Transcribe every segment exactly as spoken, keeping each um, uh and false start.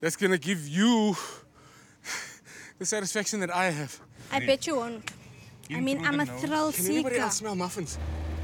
that's going to give you the satisfaction that I have. I bet you won't. I mean, I'm a thrill Can anybody seeker. else smell muffins?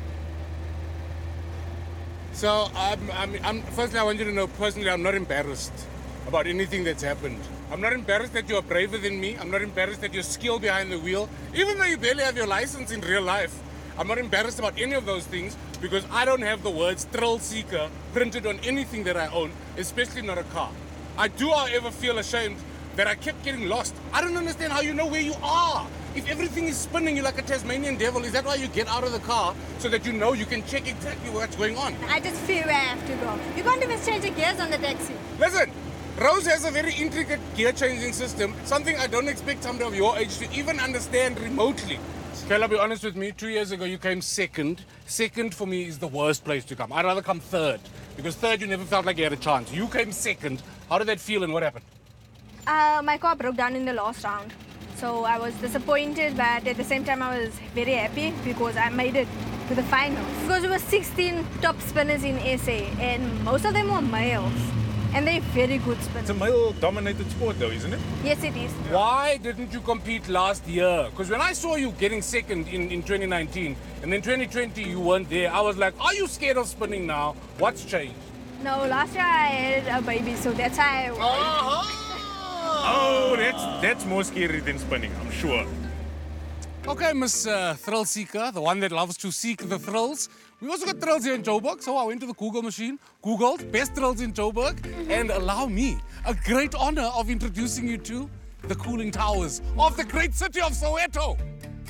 So, I'm, I'm, I'm, firstly, I want you to know, personally, I'm not embarrassed about anything that's happened. I'm not embarrassed that you're braver than me. I'm not embarrassed that you're skilled behind the wheel. Even though you barely have your license in real life, I'm not embarrassed about any of those things because I don't have the words thrill seeker printed on anything that I own, especially not a car. I do, however, feel ashamed that I kept getting lost. I don't understand how you know where you are. If everything is spinning, you're like a Tasmanian devil. Is that why you get out of the car so that you know you can check exactly what's going on? I just feel where I have to go. You can't even change the gears on the taxi. Listen, Rose has a very intricate gear changing system, something I don't expect somebody of your age to even understand remotely. Kayla, be honest with me, two years ago you came second. Second for me is the worst place to come. I'd rather come third, because third you never felt like you had a chance. You came second. How did that feel and what happened? Uh, my car broke down in the last round. So I was disappointed, but at the same time I was very happy because I made it to the finals. Because there were sixteen top spinners in S A and most of them were males. And they're very good spinners. It's a male-dominated sport though, isn't it? Yes, it is. Why didn't you compete last year? Because when I saw you getting second in, in twenty nineteen and then twenty twenty you weren't there, I was like, are you scared of spinning now? What's changed? No, last year I had a baby, so that's why I... Uh-huh. Oh, that's that's more scary than spinning, I'm sure. Okay, Miss uh, Thrill Seeker, the one that loves to seek the thrills. We also got thrills here in Joburg, so I went to the Google machine, Googled best thrills in Joburg, mm-hmm. and allow me a great honor of introducing you to the cooling towers of the great city of Soweto.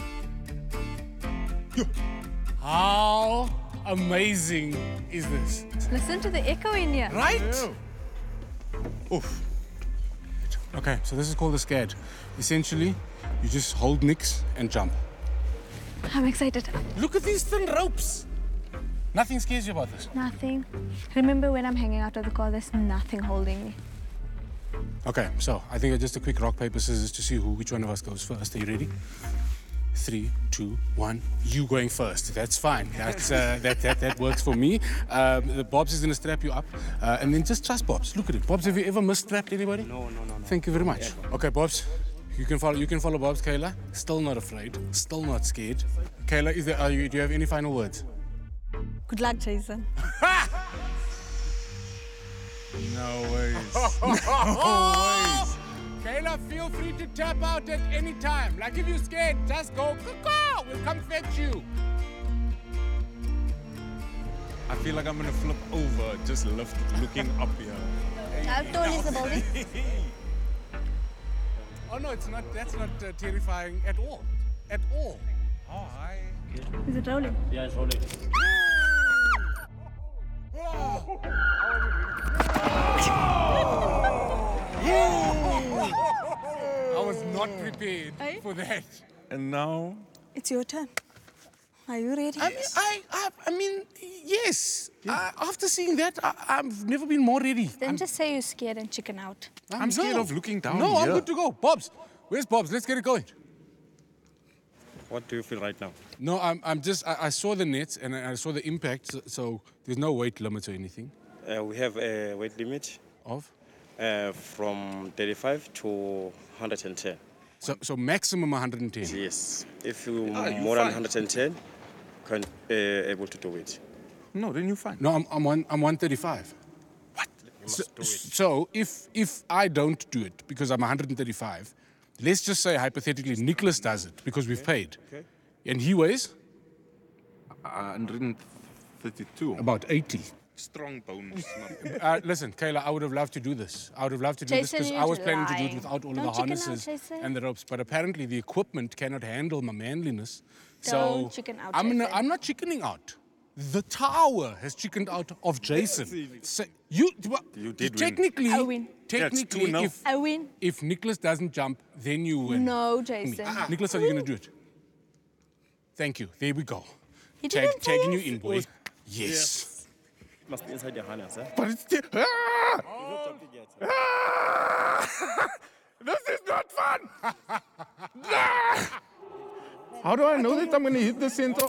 How amazing is this? Listen to the echo in here. Right? Yeah. Oof. Okay, so this is called the SCAD. Essentially, you just hold Nix and jump. I'm excited. Look at these thin ropes. Nothing scares you about this? Nothing. Remember when I'm hanging out of the car, there's nothing holding me. Okay, so I think just a quick rock, paper, scissors to see who, which one of us goes first. Are you ready? Three, two, one. You going first. That's fine. That's, uh, that, that, that works for me. Um, the Bobs is going to strap you up. Uh, and then just trust Bobs. Look at it. Bobs, have you ever mis-strapped anybody? No, no, no, no. Thank you very much. Okay, Bobs. You can follow, you can follow Bobs, Kayla. Still not afraid. Still not scared. Kayla, is there, are you, do you have any final words? Good luck, Jason. No ways. No ways. Kayla, feel free to tap out at any time. Like if you're scared, just go, caw, we'll come fetch you. I feel like I'm gonna flip over, just lift, looking up here. How tall is the building? Oh no, it's not, that's not uh, terrifying at all. At all. Oh, hi. Is it rolling? Yeah, it's rolling. I was not prepared Hey? for that. And now? It's your turn. Are you ready? I mean, I, I, I mean yes. Uh, after seeing that, I, I've never been more ready. Then I'm, just say you're scared and chicken out. I'm scared no. of looking down No, here. I'm good to go. Bobs, where's Bobs? Let's get it going. What do you feel right now? No, I'm, I'm just, I, I saw the nets and I, I saw the impact, so, so there's no weight limit or anything. Uh, we have a weight limit Of? uh, from thirty-five to one hundred ten. So, so maximum one hundred ten. Yes. If you Ah, you more than fine. one hundred ten, can uh, able to do it. No, then you're fine. No, I'm, I'm, one, I'm one thirty-five. You must So, do it. so if, if I don't do it because I'm one hundred thirty-five, let's just say hypothetically Nicholas does it because we've paid. Okay. And he weighs one hundred thirty-two. about eighty. Strong bones. Uh, listen, Kayla, I would have loved to do this. I would have loved to do this Jason, because you're I was planning to do it lying. without all Don't of the chicken out, harnesses Jason. and the ropes. But apparently the equipment cannot handle my manliness. so Don't chicken out, I'm, gonna, Jason. I'm not chickening out. The tower has chickened out of Jason. So you, well, You did win. technically, I win. technically, Yeah, it's two if, I win. if Nicholas doesn't jump, then you win. No, Jason. Nicholas, are you going to do it? Thank you. There we go. You Tag, didn't tell tagging you us. in, boy. Yes. Must be inside the harness, eh? But it's still... Ah! You're not jumping yet. Ah! This is not fun! Ah! How do I know that I'm going to hit the center?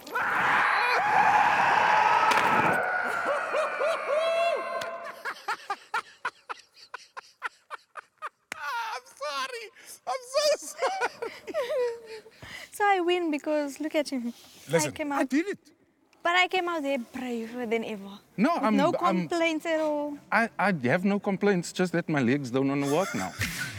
So I win because look at him. Listen, I came I out, did it. but I came out there braver than ever. No, With I'm. no I'm complaints at all. I, I have no complaints, just that my legs don't want to work now.